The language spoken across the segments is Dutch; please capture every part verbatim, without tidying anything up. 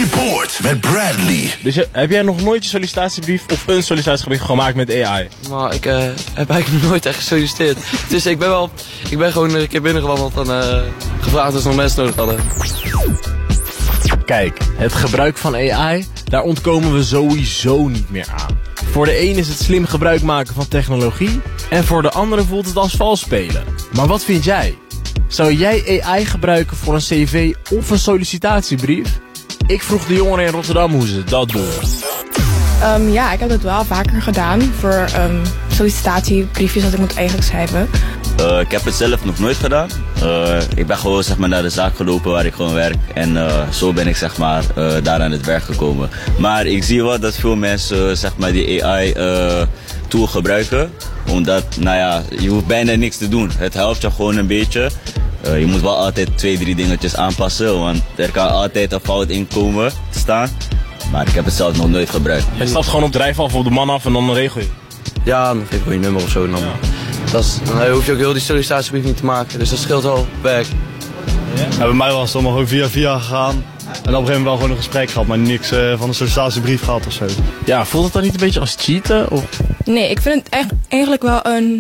Report met Bradley. Dus je, heb jij nog nooit je sollicitatiebrief of een sollicitatiebrief gemaakt met A I? Maar ik uh, heb eigenlijk nog nooit echt gesolliciteerd. Dus ik ben wel, ik ben gewoon een keer binnengewandeld en uh, gevraagd of ze nog mensen nodig hadden. Kijk, het gebruik van A I, daar ontkomen we sowieso niet meer aan. Voor de een is het slim gebruik maken van technologie en voor de andere voelt het als vals spelen. Maar wat vind jij? Zou jij A I gebruiken voor een cv of een sollicitatiebrief? Ik vroeg de jongeren in Rotterdam hoe ze dat doen. Um, ja, ik heb dat wel vaker gedaan voor um, sollicitatiebriefjes dat ik moet eigenlijk schrijven. Uh, ik heb het zelf nog nooit gedaan. Uh, ik ben gewoon zeg maar, naar de zaak gelopen waar ik gewoon werk. En uh, zo ben ik zeg maar, uh, daar aan het werk gekomen. Maar ik zie wel dat veel mensen uh, zeg maar, die A I uh, tool gebruiken. Omdat, nou ja, je hoeft bijna niks te doen. Het helpt je gewoon een beetje. Uh, je moet wel altijd twee, drie dingetjes aanpassen. Want er kan altijd een fout in komen te staan. Maar ik heb het zelf nog nooit gebruikt. Je stapt gewoon op de rijval of op de man af en dan regel je. Ja, dan geef ik wel je nummer of zo. Dan, ja. dat is, dan hoef je ook heel die sollicitatiebrief niet te maken. Dus dat scheelt wel werk. Ja? Ja, bij mij was het allemaal gewoon via via gegaan. En op een gegeven moment wel gewoon een gesprek gehad, maar niks uh, van een sollicitatiebrief gehad of zo. Ja, voelt het dan niet een beetje als cheaten? Of? Nee, ik vind het echt, eigenlijk wel een...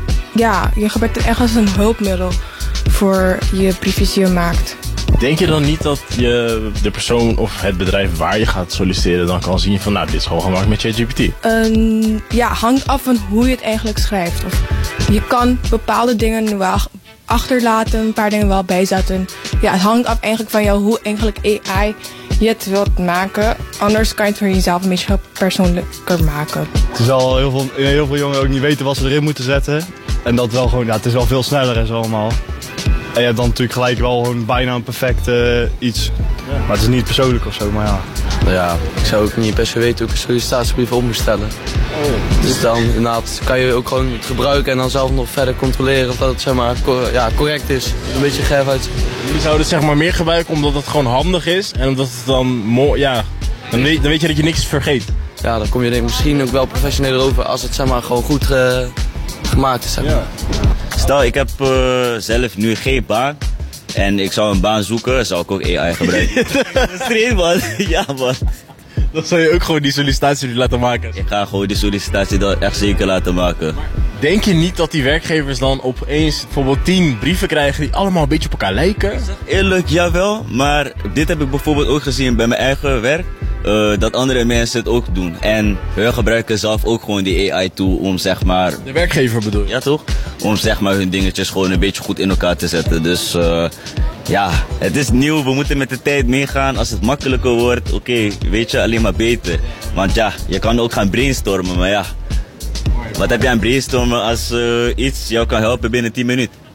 Ja, je gebruikt het echt als een hulpmiddel voor je briefjes die je maakt. Denk je dan niet dat je de persoon of het bedrijf waar je gaat solliciteren dan kan zien van nou, dit is gewoon gemaakt met ChatGPT? Um, ja, hangt af van hoe je het eigenlijk schrijft. Of je kan bepaalde dingen wel achterlaten, een paar dingen wel bijzetten. Ja, het hangt af eigenlijk van jou hoe eigenlijk A I je het wilt maken. Anders kan je het voor jezelf een beetje persoonlijker maken. Het is wel heel veel, heel veel jongeren ook niet weten wat ze erin moeten zetten. En dat wel gewoon, ja, het is wel veel sneller en zo allemaal. En je hebt dan natuurlijk gelijk wel gewoon bijna een perfect uh, iets. Ja. Maar het is niet persoonlijk of zo, maar ja. Nou ja, ik zou ook niet per se weten hoe ik een sollicitatiebrief op moet stellen. Oh. Dus dan inderdaad kan je ook gewoon het gebruiken en dan zelf nog verder controleren of dat het zeg maar, cor ja, correct is. Een beetje geef uit. Jullie zouden het zeg maar meer gebruiken omdat het gewoon handig is en omdat het dan mooi, ja, dan weet, dan weet je dat je niks vergeet. Ja, dan kom je denk ik misschien ook wel professioneler over als het zeg maar gewoon goed uh, gemaakt is. Zeg maar. Ja. Stel, ik heb uh, zelf nu geen baan en ik zou een baan zoeken, zou ik ook A I gebruiken. Stream man, ja man. Dan zou je ook gewoon die sollicitatie laten maken. Ik ga gewoon die sollicitatie dan echt zeker laten maken. Denk je niet dat die werkgevers dan opeens bijvoorbeeld tien brieven krijgen die allemaal een beetje op elkaar lijken? Eerlijk, jawel, maar dit heb ik bijvoorbeeld ook gezien bij mijn eigen werk. Uh, dat andere mensen het ook doen. En hun gebruiken zelf ook gewoon die A I tool om zeg maar... De werkgever bedoel je? Ja toch? Om zeg maar hun dingetjes gewoon een beetje goed in elkaar te zetten. Dus uh, ja, het is nieuw. We moeten met de tijd meegaan. Als het makkelijker wordt, oké, okay, weet je, alleen maar beter. Want ja, je kan ook gaan brainstormen, maar ja. Wat heb je aan brainstormen als uh, iets jou kan helpen binnen tien minuten?